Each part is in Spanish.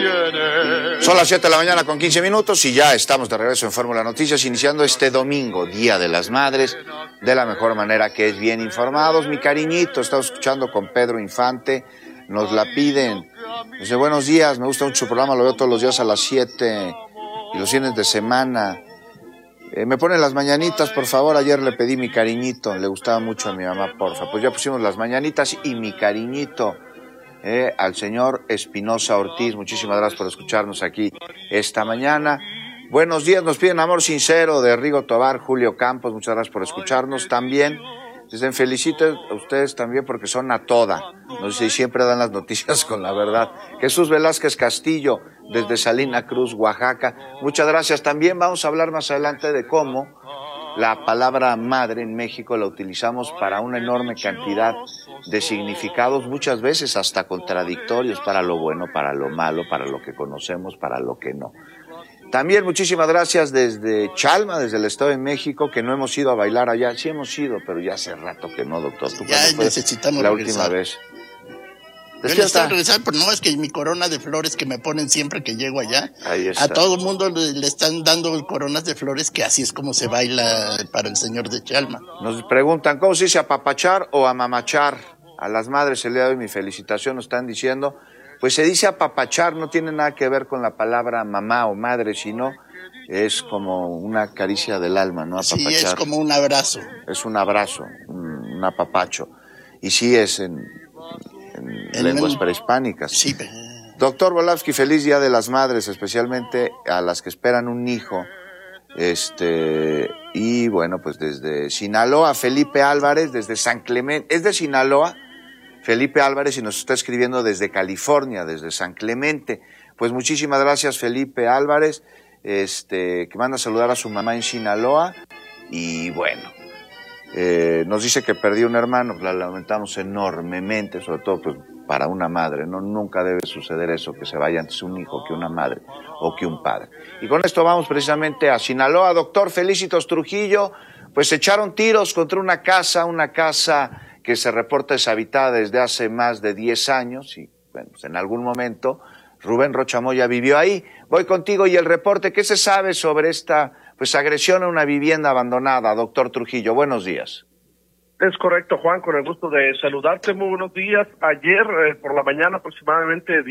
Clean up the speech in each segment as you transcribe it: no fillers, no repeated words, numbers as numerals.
Son las 7 de la mañana con 15 minutos y ya estamos de regreso en Fórmula Noticias, iniciando este domingo, Día de las Madres, de la mejor manera, que es bien informados. Mi cariñito, estamos escuchando con Pedro Infante, nos la piden. Dice, buenos días, me gusta mucho su programa, lo veo todos los días a las 7 y los fines de semana. Me ponen las mañanitas, por favor. Ayer le pedí mi cariñito, le gustaba mucho a mi mamá, porfa. Pues ya pusimos las mañanitas y mi cariñito al señor Espinosa Ortiz. Muchísimas gracias por escucharnos aquí esta mañana. Buenos días, nos piden amor sincero de Rigo Tobar, Julio Campos. Muchas gracias por escucharnos también. Dicen, felicito a ustedes también porque son a toda. Nos dice, y siempre dan las noticias con la verdad. Jesús Velázquez Castillo, desde Salina Cruz, Oaxaca. Muchas gracias. También vamos a hablar más adelante de cómo la palabra madre en México la utilizamos para una enorme cantidad de significados, muchas veces hasta contradictorios, para lo bueno, para lo malo, para lo que conocemos, para lo que no. También muchísimas gracias desde Chalma, desde el Estado de México, que no hemos ido a bailar allá. Sí hemos ido, pero ya hace rato que no, doctor. ¿Tú ya necesitamos la regresar. Última vez? Yo necesito regresar, pero no, es que mi corona de flores que me ponen siempre que llego allá, a todo el mundo le están dando coronas de flores, que así es como se baila para el señor de Chalma. Nos preguntan, ¿cómo se dice apapachar o amamachar? A las madres el día de hoy mi felicitación, nos están diciendo. Pues se dice apapachar, no tiene nada que ver con la palabra mamá o madre, sino es como una caricia del alma, ¿no? Apapachar. Sí, es como un abrazo. Es un abrazo, un apapacho. Y sí es en lenguas prehispánicas. Sí. Doctor Volavsky, feliz Día de las Madres, especialmente a las que esperan un hijo. Y bueno, pues desde Sinaloa, Felipe Álvarez, desde San Clemente, es de Sinaloa, Felipe Álvarez, y nos está escribiendo desde California, desde San Clemente. Pues muchísimas gracias, Felipe Álvarez, que manda a saludar a su mamá en Sinaloa. Y bueno, nos dice que perdió un hermano, la lamentamos enormemente, sobre todo pues para una madre, ¿no? Nunca debe suceder eso, que se vaya antes un hijo que una madre o que un padre. Y con esto vamos precisamente a Sinaloa. Doctor Felicitos Trujillo, pues echaron tiros contra una casa que se reporta deshabitada desde hace más de 10 años y, bueno, pues en algún momento Rubén Rocha Moya vivió ahí. Voy contigo y el reporte. ¿Qué se sabe sobre esta agresión a una vivienda abandonada, doctor Trujillo? Buenos días. Es correcto, Juan, con el gusto de saludarte. Muy buenos días. Ayer por la mañana, aproximadamente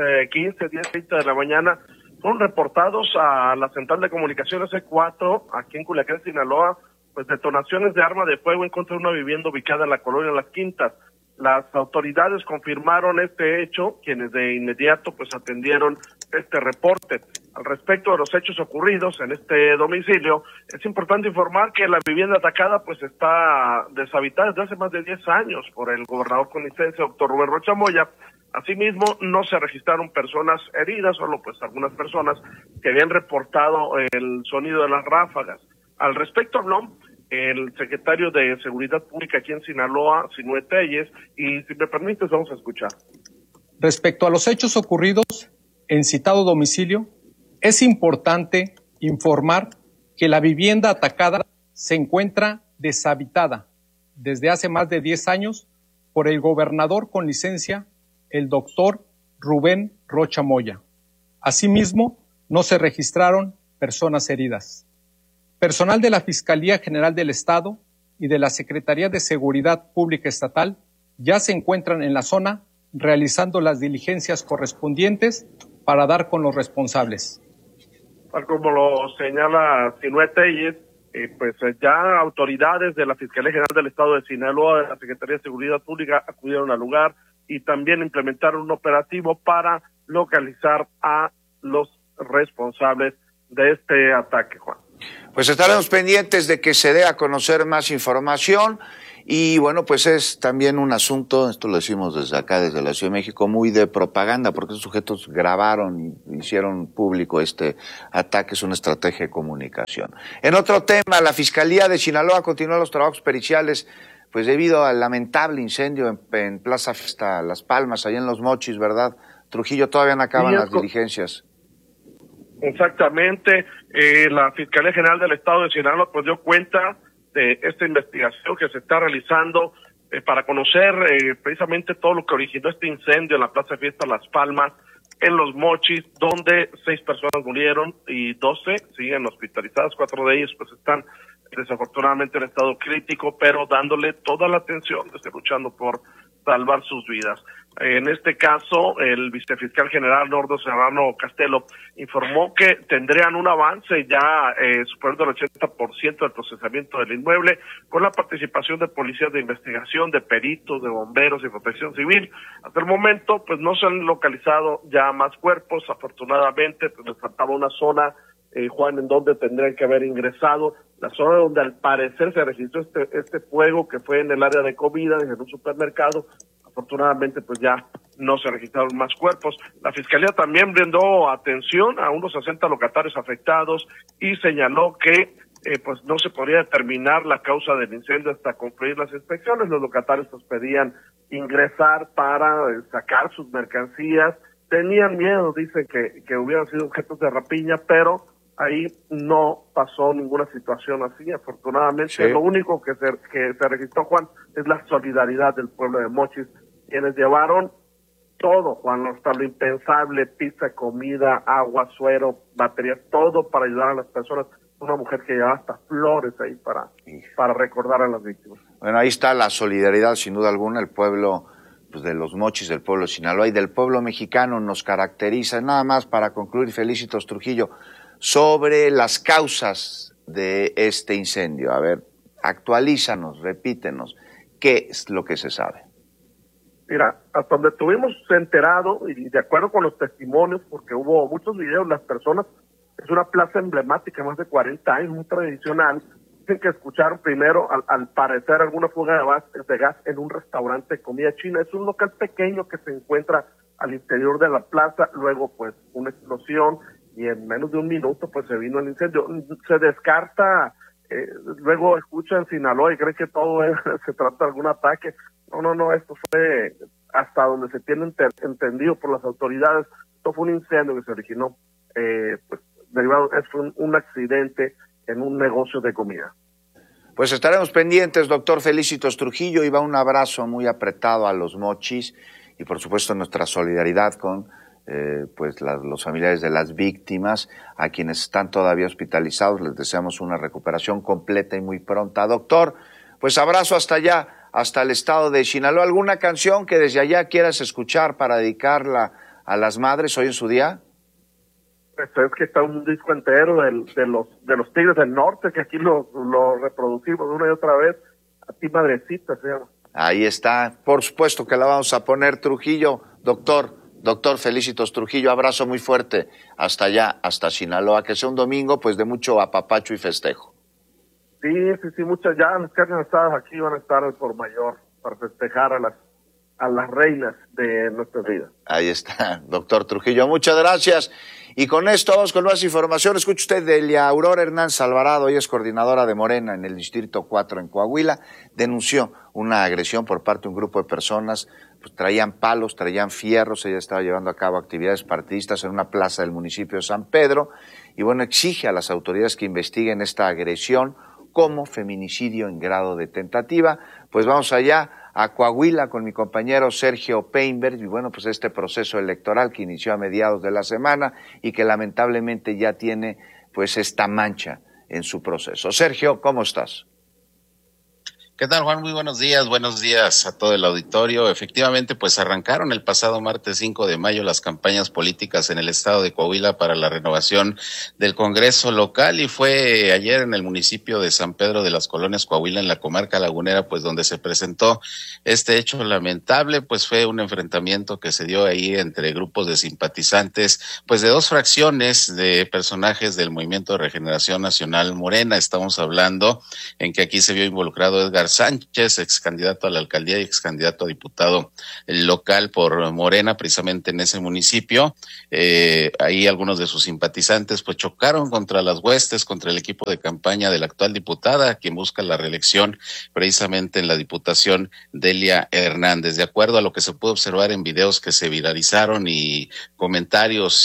10:30 de la mañana, fueron reportados a la Central de Comunicaciones E4, aquí en Culiacán, Sinaloa, pues detonaciones de arma de fuego en contra de una vivienda ubicada en la colonia Las Quintas. Las autoridades confirmaron este hecho, quienes de inmediato pues atendieron este reporte. Al respecto de los hechos ocurridos en este domicilio, es importante informar que la vivienda atacada pues está deshabitada desde hace más de 10 años por el gobernador conicense, doctor Rubén Rocha Moya. Asimismo, no se registraron personas heridas, solo pues algunas personas que habían reportado el sonido de las ráfagas. Al respecto habló el secretario de Seguridad Pública aquí en Sinaloa, Sinué Telles, y si me permites vamos a escuchar. Respecto a los hechos ocurridos en citado domicilio, es importante informar que la vivienda atacada se encuentra deshabitada desde hace más de 10 años por el gobernador con licencia, el doctor Rubén Rocha Moya. Asimismo, no se registraron personas heridas. Personal de la Fiscalía General del Estado y de la Secretaría de Seguridad Pública Estatal ya se encuentran en la zona realizando las diligencias correspondientes para dar con los responsables. Tal como lo señala Sinué Telles, pues ya autoridades de la Fiscalía General del Estado de Sinaloa, de la Secretaría de Seguridad Pública, acudieron al lugar y también implementaron un operativo para localizar a los responsables de este ataque, Juan. Pues estaremos pendientes de que se dé a conocer más información y bueno, pues es también un asunto, esto lo decimos desde acá, desde la Ciudad de México, muy de propaganda, porque esos sujetos grabaron y hicieron público este ataque, es una estrategia de comunicación. En otro tema, la Fiscalía de Sinaloa continúa los trabajos periciales, pues debido al lamentable incendio en Plaza Fiesta Las Palmas, allá en Los Mochis, ¿verdad? Trujillo, todavía no acaban las diligencias. Exactamente, la Fiscalía General del Estado de Sinaloa pues dio cuenta de esta investigación que se está realizando para conocer precisamente todo lo que originó este incendio en la Plaza Fiesta Las Palmas, en Los Mochis, donde 6 personas murieron y 12 siguen hospitalizadas. 4 de ellos pues están desafortunadamente en estado crítico, pero dándole toda la atención, luchando por salvar sus vidas. En este caso, el vicefiscal general Nordo Serrano Castelo informó que tendrían un avance ya superior del 80% del procesamiento del inmueble, con la participación de policías de investigación, de peritos, de bomberos y protección civil. Hasta el momento, pues no se han localizado ya más cuerpos. Afortunadamente, pues les faltaba una zona, Juan, en donde tendrían que haber ingresado, la zona donde al parecer se registró este fuego, que fue en el área de comida, en un supermercado. Afortunadamente, pues ya no se registraron más cuerpos. La Fiscalía también brindó atención a unos 60 locatarios afectados y señaló que pues no se podría determinar la causa del incendio hasta concluir las inspecciones. Los locatarios pues pedían ingresar para sacar sus mercancías. Tenían miedo, dicen que hubieran sido objetos de rapiña, pero ahí no pasó ninguna situación así. Afortunadamente, sí. Lo único que se registró, Juan, es la solidaridad del pueblo de Mochis, quienes llevaron todo, Juan, hasta lo impensable: pizza, comida, agua, suero, baterías, todo para ayudar a las personas. Una mujer que llevaba hasta flores ahí para recordar a las víctimas. Bueno, ahí está la solidaridad, sin duda alguna. El pueblo pues, de Los Mochis, del pueblo de Sinaloa y del pueblo mexicano nos caracteriza. Nada más para concluir, Felicitos Trujillo, sobre las causas de este incendio. A ver, actualízanos, repítenos, ¿qué es lo que se sabe? Mira, hasta donde tuvimos enterado, y de acuerdo con los testimonios, porque hubo muchos videos, las personas, es una plaza emblemática, más de 40 años, muy tradicional. Dicen que escucharon primero, al parecer, alguna fuga de gas en un restaurante de comida china. Es un local pequeño que se encuentra al interior de la plaza. Luego, pues, una explosión, y en menos de un minuto, pues, se vino el incendio. Se descarta, luego escuchan Sinaloa y creen que todo se trata de algún ataque. No, esto fue, hasta donde se tiene entendido por las autoridades, esto fue un incendio que se originó, pues, derivado, es un accidente en un negocio de comida. Pues estaremos pendientes, doctor Felicitos Trujillo, y va un abrazo muy apretado a Los Mochis y por supuesto nuestra solidaridad con los familiares de las víctimas, a quienes están todavía hospitalizados. Les deseamos una recuperación completa y muy pronta. Doctor, pues abrazo hasta allá, hasta el estado de Sinaloa. ¿Alguna canción que desde allá quieras escuchar para dedicarla a las madres hoy en su día? Pues es que está un disco entero de los Tigres del Norte, que aquí lo reproducimos una y otra vez. A ti, madrecita, se llama. Ahí está, por supuesto que la vamos a poner. Trujillo, doctor Felicitos Trujillo, abrazo muy fuerte hasta allá, hasta Sinaloa, que sea un domingo pues de mucho apapacho y festejo. Sí, muchas, ya las carnes asadas aquí van a estar al por mayor para festejar a las reinas de nuestra vida. Ahí está, doctor Trujillo, muchas gracias. Y con esto vamos con más información. Escuche usted, Delia Aurora Hernández Alvarado, ella es coordinadora de Morena en el Distrito 4 en Coahuila, denunció una agresión por parte de un grupo de personas, pues traían palos, traían fierros. Ella estaba llevando a cabo actividades partidistas en una plaza del municipio de San Pedro, y bueno, exige a las autoridades que investiguen esta agresión como feminicidio en grado de tentativa. Pues vamos allá a Coahuila con mi compañero Sergio Peinberg, y bueno, pues este proceso electoral que inició a mediados de la semana y que lamentablemente ya tiene pues esta mancha en su proceso. Sergio, ¿cómo estás? ¿Qué tal, Juan? Muy buenos días a todo el auditorio. Efectivamente, pues arrancaron el pasado martes 5 de mayo las campañas políticas en el estado de Coahuila para la renovación del Congreso local, y fue ayer en el municipio de San Pedro de las Colonias, Coahuila, en la comarca lagunera, pues donde se presentó este hecho lamentable. Pues fue un enfrentamiento que se dio ahí entre grupos de simpatizantes, pues de dos fracciones de personajes del Movimiento de Regeneración Nacional Morena. Estamos hablando en que aquí se vio involucrado Edgar Sánchez, ex candidato a la alcaldía y ex candidato a diputado local por Morena, precisamente en ese municipio. Ahí algunos de sus simpatizantes pues chocaron contra las huestes, contra el equipo de campaña de la actual diputada, quien busca la reelección precisamente en la diputación, Delia Hernández. De acuerdo a lo que se pudo observar en videos que se viralizaron y comentarios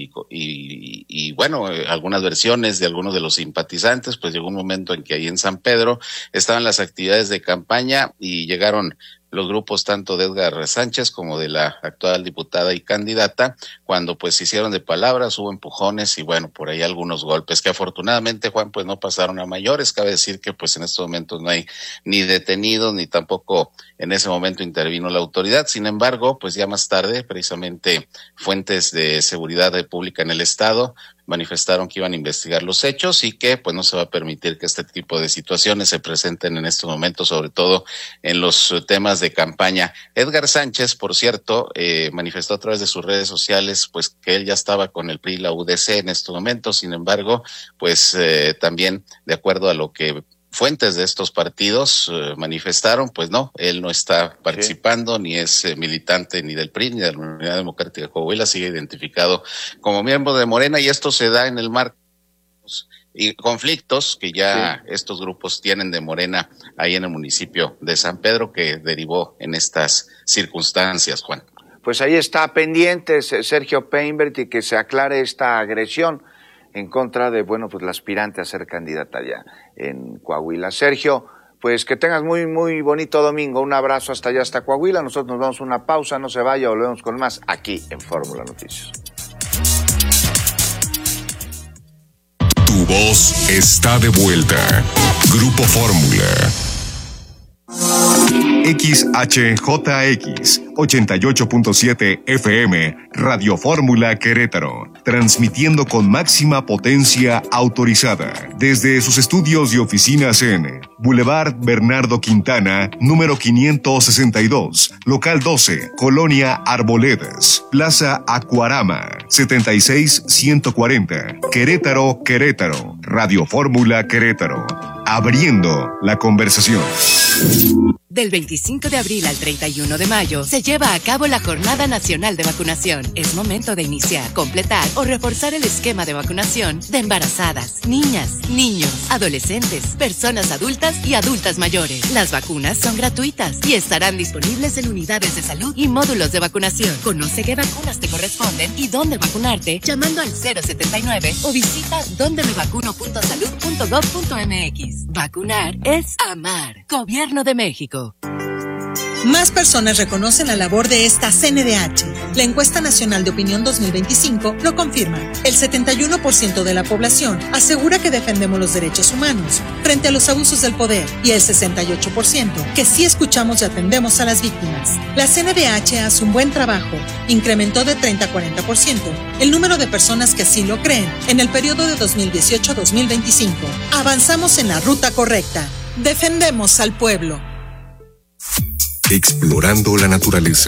y bueno, algunas versiones de algunos de los simpatizantes, pues llegó un momento en que ahí en San Pedro estaban las actividades de campaña y llegaron los grupos tanto de Edgar Sánchez como de la actual diputada y candidata, cuando pues se hicieron de palabras, hubo empujones y bueno, por ahí algunos golpes que afortunadamente, Juan, pues no pasaron a mayores. Cabe decir que pues en estos momentos no hay ni detenidos ni tampoco en ese momento intervino la autoridad. Sin embargo, pues ya más tarde, precisamente fuentes de seguridad pública en el estado manifestaron que iban a investigar los hechos y que pues no se va a permitir que este tipo de situaciones se presenten en estos momentos, sobre todo en los temas de campaña. Edgar Sánchez, por cierto, manifestó a través de sus redes sociales pues que él ya estaba con el PRI y la UDC en estos momentos. Sin embargo, pues también de acuerdo a lo que fuentes de estos partidos manifestaron, pues no, él no está participando, ni es militante ni del PRI ni de la Unidad Democrática de Coahuila, sigue identificado como miembro de Morena, y esto se da en el marco y conflictos que ya estos grupos tienen de Morena ahí en el municipio de San Pedro, que derivó en estas circunstancias, Juan. Pues ahí está pendiente Sergio Peinbert y que se aclare esta agresión en contra de, bueno, pues la aspirante a ser candidata allá en Coahuila. Sergio, pues que tengas muy, muy bonito domingo. Un abrazo hasta allá, hasta Coahuila. Nosotros nos damos una pausa, no se vaya, volvemos con más aquí en Fórmula Noticias. Tu voz está de vuelta. Grupo Fórmula. XHJX 88.7 FM, Radio Fórmula Querétaro, transmitiendo con máxima potencia autorizada desde sus estudios y oficinas en Boulevard Bernardo Quintana, número 562, local 12, Colonia Arboledas, Plaza Acuarama, 76140, Querétaro, Querétaro, Radio Fórmula Querétaro, abriendo la conversación. Del 25 de abril al 31 de mayo se lleva a cabo la Jornada Nacional de Vacunación. Es momento de iniciar, completar o reforzar el esquema de vacunación de embarazadas, niñas, niños, adolescentes, personas adultas y adultas mayores. Las vacunas son gratuitas y estarán disponibles en unidades de salud y módulos de vacunación. Conoce qué vacunas te corresponden y dónde vacunarte llamando al 079 o visita dondemevacuno.salud.gov.mx. Vacunar es amar. Gobierno de México. Más personas reconocen la labor de esta CNDH. La encuesta nacional de opinión 2025 lo confirma. El 71% de la población asegura que defendemos los derechos humanos frente a los abusos del poder y el 68% que sí escuchamos y atendemos a las víctimas. La CNDH hace un buen trabajo. Incrementó de 30 a 40% el número de personas que así lo creen en el periodo de 2018 a 2025. Avanzamos en la ruta correcta. Defendemos al pueblo. Explorando la naturaleza.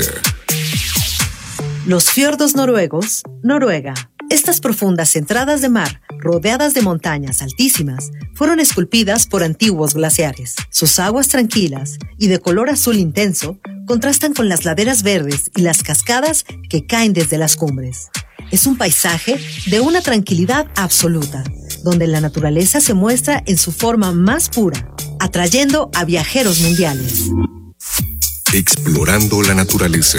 Los fiordos noruegos, Noruega. Estas profundas entradas de mar, rodeadas de montañas altísimas, fueron esculpidas por antiguos glaciares. Sus aguas tranquilas y de color azul intenso contrastan con las laderas verdes y las cascadas que caen desde las cumbres. Es un paisaje de una tranquilidad absoluta, donde la naturaleza se muestra en su forma más pura, atrayendo a viajeros mundiales. Explorando la naturaleza.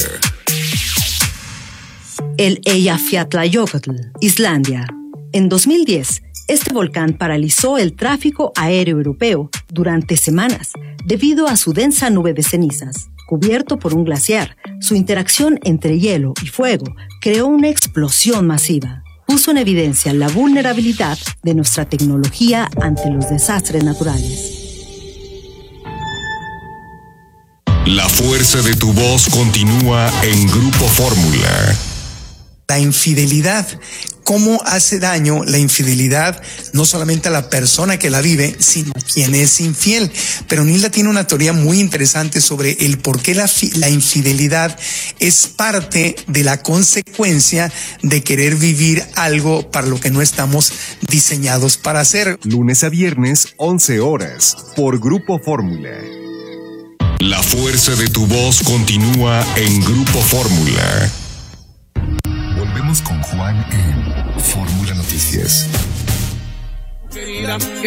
El Eyjafjallajökull, Islandia. En 2010, este volcán paralizó el tráfico aéreo europeo durante semanas debido a su densa nube de cenizas. Cubierto por un glaciar, su interacción entre hielo y fuego creó una explosión masiva. Puso en evidencia la vulnerabilidad de nuestra tecnología ante los desastres naturales. La fuerza de tu voz continúa en Grupo Fórmula. La infidelidad. ¿Cómo hace daño la infidelidad no solamente a la persona que la vive, sino a quien es infiel? Pero Nilda tiene una teoría muy interesante sobre el por qué la infidelidad es parte de la consecuencia de querer vivir algo para lo que no estamos diseñados para hacer. Lunes a viernes, 11 horas, por Grupo Fórmula. La fuerza de tu voz continúa en Grupo Fórmula. Volvemos con Juan en Fórmula Noticias.